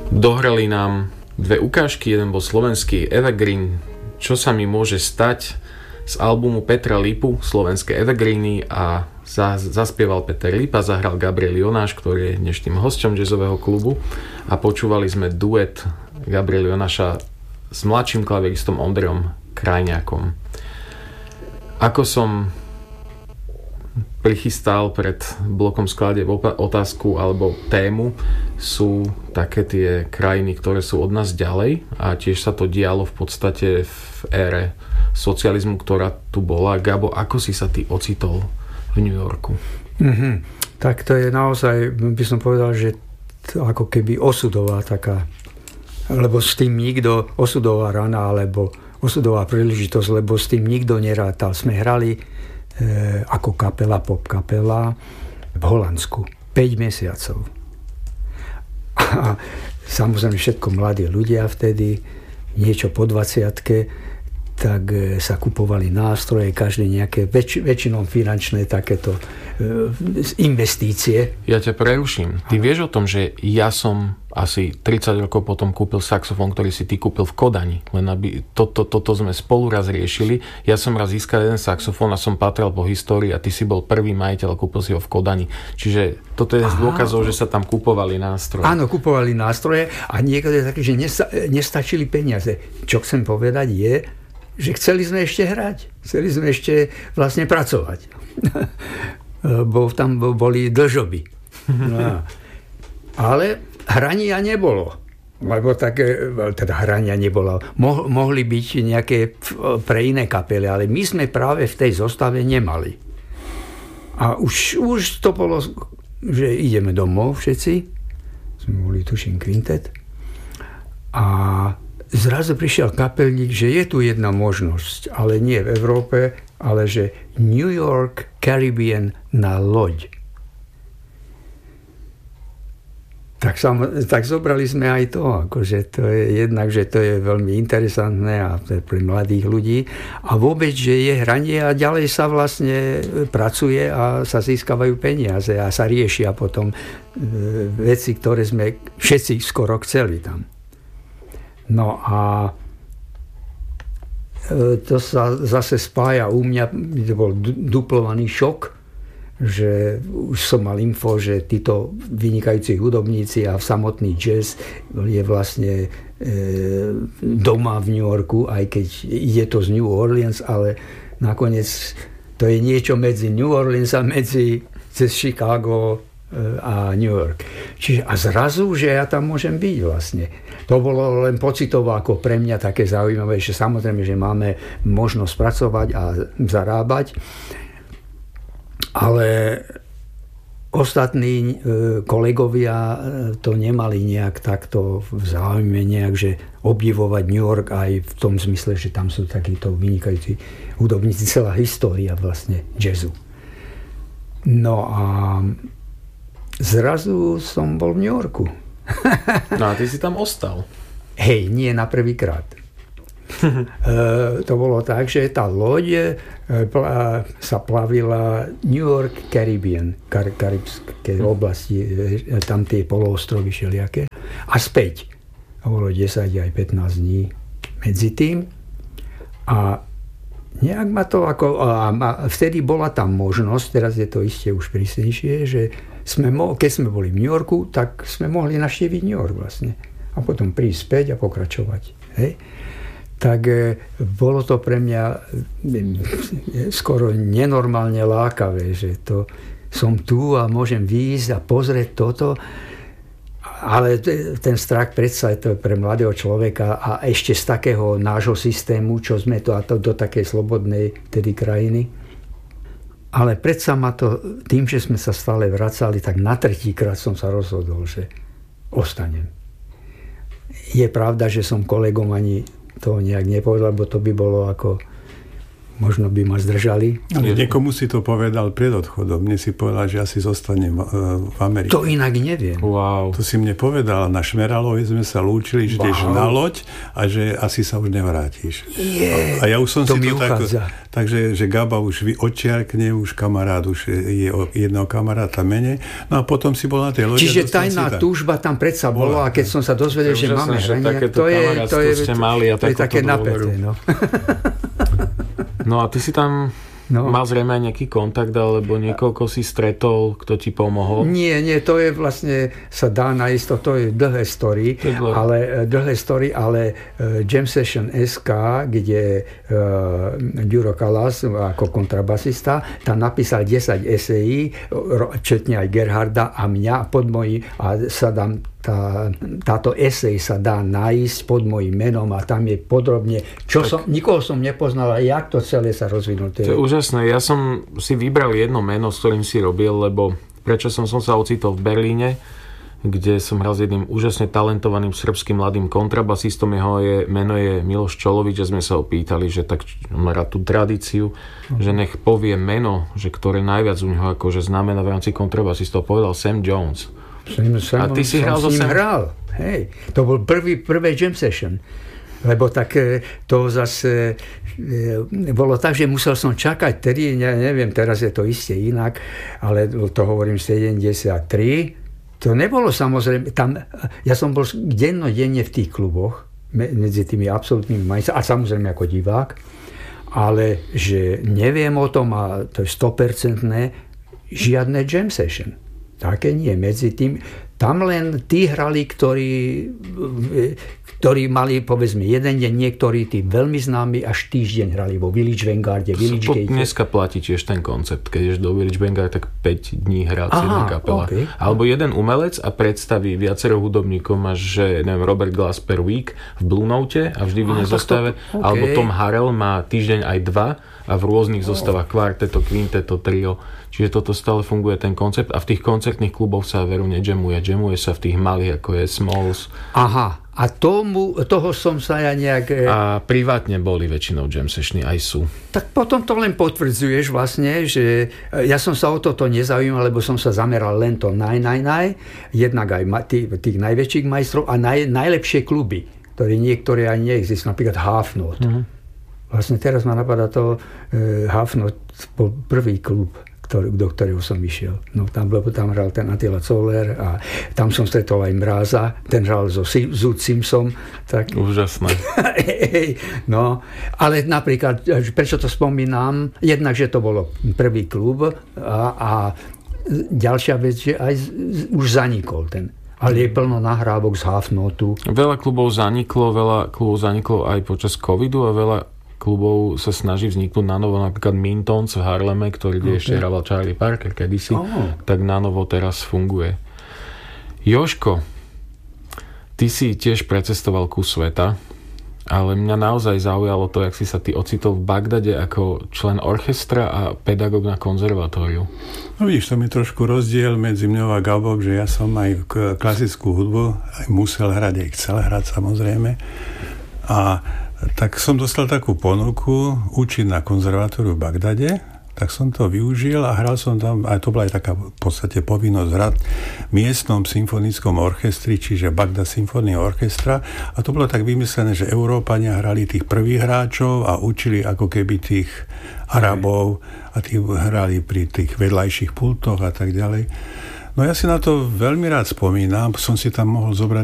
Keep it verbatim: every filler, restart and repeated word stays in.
Dohrali nám dve ukážky, jeden bol slovenský Evergreen, čo sa mi môže stať, z albumu Petra Lipu, slovenské Evergreeny, a za, zaspieval Peter Lipa, zahral Gabriel Jonáš, ktorý je dnešným hosťom jazzového klubu, a počúvali sme duet Gabriel Jonáša s mladším klaviristom Ondrejom Krajňákom. Ako som prichystal pred blokom skladieb otázku alebo tému, sú také tie krajiny, ktoré sú od nás ďalej, a tiež sa to dialo v podstate v ére socializmu, ktorá tu bola. Gabo, ako si sa ty ocitol v New Yorku? Mm-hmm. Tak to je naozaj, by som povedal, že to ako keby osudová taká, lebo s tým nikto, osudová rana alebo osudová príležitosť, lebo s tým nikto nerátal. Sme hrali e, ako kapela, pop kapela v Holandsku päť mesiacov. A samozrejme všetko mladí ľudia vtedy, niečo po dvadsiatke, tak sa kupovali nástroje, každé nejaké, väč, väčšinou finančné takéto e, investície. Ja ťa preruším. Ty vieš o tom, že ja som asi tridsať rokov potom kúpil saxofón, ktorý si ty kúpil v Kodani. Len aby toto to, to sme spolu raz riešili. Ja som raz získal jeden saxofón a som patral po histórii, a ty si bol prvý majiteľ a kúpil si ho v Kodani. Čiže toto je z dôkazov, že sa tam kupovali nástroje. Áno, kupovali nástroje a niekedy také, že nesta, nestačili peniaze. Čo chcem povedať je, že chceli sme ešte hrať. Chceli sme ešte vlastne pracovať. Bo tam boli dlžoby. No. Ale hrania nebolo. Lebo také, teda hrania nebolo. Mo, mohli byť nejaké pre iné kapely, ale my sme práve v tej zostave nemali. A už, už to bolo, že ideme domov všetci. Sme boli, tuším, kvintet. A zrazu prišiel kapelník, že je tu jedna možnosť, ale nie v Európe, ale že New York Caribbean na loď. Tak, sam, tak zobrali sme aj to, akože to je jednak, že to je veľmi interesantné a pre mladých ľudí. A vôbec, že je hranie a ďalej sa vlastne pracuje a sa získavajú peniaze a sa riešia potom e, veci, ktoré sme všetci skoro chceli tam. No a to sa zase spája u mňa, to bol duplovaný šok, že už som mal info, že títo vynikajúci hudobníci a samotný jazz je vlastne e, doma v New Yorku, aj keď ide to z New Orleans, ale nakoniec to je niečo medzi New Orleans a medzi cez Chicago a New York. Čiže a zrazu, že ja tam môžem byť vlastne. To bolo len pocitovo ako pre mňa také zaujímavé, že samozrejme, že máme možnosť pracovať a zarábať, ale ostatní kolegovia to nemali nejak takto v záujme nejak, že obdivovať New York aj v tom zmysle, že tam sú takíto vynikajúci hudobníci, celá história vlastne jazzu. No a zrazu som bol v New Yorku. No a ty si tam ostal. Hej, nie na prvýkrát. e, to bolo tak, že tá loď e, pla, sa plavila New York Caribbean, kar, karibské oblasti, e, tam tie poloostrovy všelijaké. A späť. To bolo desať aj pätnásť dní medzi tým. A nejak ma to ako... A, a vtedy bola tam možnosť, teraz je to isté už prísnejšie, že sme, keď sme boli v New Yorku, tak sme mohli navštíviť New York vlastne. A potom prísť späť a pokračovať. Hej? Tak e, bolo to pre mňa e, skoro nenormálne lákavé, že to som tu a môžem výjsť a pozrieť toto. Ale t- ten strach predsa je to pre mladého človeka a ešte z takého nášho systému, čo sme to, a to do takej slobodnej tedy krajiny. Ale predsa ma to, tým, že sme sa stále vracali, tak na tretíkrát som sa rozhodol, že ostanem. Je pravda, že som kolegom ani to nejak nepovedal, lebo to by bolo ako možno by ma zdržali. Ale niekomu si to povedal pred odchodom. Mne si povedal, že asi zostanem v Amerike. To inak neviem. Wow. To si mne povedal. Na Šmeralovi sme sa lúčili, že ideš na loď a že asi sa už nevrátiš. Je, a ja už som to si mi to tak... Takže že Gaba už odčiarkne, už kamarát, už je jedného kamaráta menej. No a potom si bol na tej lode. Čiže tajná túžba tam predsa bola a keď som sa dozvedel, že máme hrania, to je, to je, to je, to je také napäté. No. No a ty si tam no. mal zrejme aj nejaký kontakt, alebo niekoľko si stretol, kto ti pomohol? Nie, nie, to je vlastne, sa dá nájsť, to je dlhé story, je ale dlhé story, ale uh, Jam Session es ká, kde uh, Ďuro Kalas ako kontrabasista, tam napísal desať esejí, četne aj Gerharda a mňa pod mojí, a sa dám Tá, táto esej sa dá nájsť pod mojím menom a tam je podrobne, čo tak. som, nikoho som nepoznal a jak to celé sa rozvinulo. To je úžasné. Ja som si vybral jedno meno, s ktorým si robil, lebo prečo som, som sa ocitol v Berlíne, kde som hral s jedným úžasne talentovaným srbským mladým kontrabasistom. Jeho je, meno je Miloš Čolovič a sme sa opýtali, že tak má rád tú tradíciu, uh-huh. že nech povie meno, že ktoré najviac u neho akože znamená v rámci kontrabasistov. Povedal Sam Jones. Som, som, a ty si hral so ním hral. Hej, to bol prvý, prvé jam session. Lebo tak to zase bolo tak, že musel som čakať, tedy, ja neviem, teraz je to isté inak, ale to hovorím sedemdesiattri. To nebolo samozrejme, tam, ja som bol dennodenne v tých kluboch, medzi tými absolútnymi majstrami, a samozrejme ako divák, ale že neviem o tom, a to je sto percent žiadne jam session. Také nie. Medzi tým, tam len tí hrali, ktorí, ktorí mali, povedzme, jeden deň, niektorí tí veľmi známi, až týždeň hrali vo Village Vanguarde, Village Gate. Dneska platí tiež ten koncept. Keď ješ do Village Vanguard, tak päť dní hrá jedna kapela. Okay. Alebo jeden umelec a predstaví viacero hudobníkov. Máš, že neviem, Robert Glasper Week v Blue Note a vždy v inej zostave. Okay. Alebo Tom Harrell má týždeň aj dva a v rôznych oh. zostavách kvarteto, kvinteto, trio. Čiže toto stále funguje ten koncept a v tých koncertných kluboch sa veru nedžemuje. Džemuje sa v tých malých, ako je Smalls. Aha, a tomu, toho som sa ja nejak... A privátne boli väčšinou jam sessiony, aj sú. Tak potom to len potvrdzuješ vlastne, že ja som sa o toto nezaujímal, lebo som sa zameral len to naj, naj, naj, jednak aj tých, tých najväčších majstrov a naj, najlepšie kluby, ktoré niektoré aj neexistujú, napríklad Half Note. Mm-hmm. Vlastne teraz ma napadá to, uh, Half Note bol prvý klub, ktorý, do ktorého som išiel. No, tam, tam hral ten Attila Zoller a tam som stretol aj Mráza, ten hral so Zoot Simpson. Tak... Úžasné. No, ale napríklad, prečo to spomínam, jednak, že to bolo prvý klub a, a ďalšia vec, že aj už zanikol ten. Ale je plno nahrávok z Half Notu. Veľa klubov zaniklo, veľa klubov zaniklo aj počas covidu a veľa klubov sa snaží vzniknúť na novo, napríklad Mintons v Harleme, ktorý okay. ešte hrával Charlie Parker kedysi, oh. tak na novo teraz funguje. Jožko, ty si tiež precestoval kus sveta, ale mňa naozaj zaujalo to, jak si sa ty ocitol v Bagdade ako člen orchestra a pedagóg na konzervatóriu. No vidíš, to je trošku rozdiel medzi mňou a Gabou, že ja som aj klasickú hudbu aj musel hrať, aj chcel hrať samozrejme. A tak som dostal takú ponuku učiť na konzervatóriu v Bagdade, tak som to využil a hral som tam, a to bola aj taká v podstate povinnosť hrať v miestnom symfonickom orchestri, čiže Bagdad Symphony Orchestra, a to bolo tak vymyslené, že Európania hrali tých prvých hráčov a učili ako keby tých Arabov a tí hrali pri tých vedľajších pultoch a tak ďalej. No ja si na to veľmi rád spomínam, som si tam mohol zobrať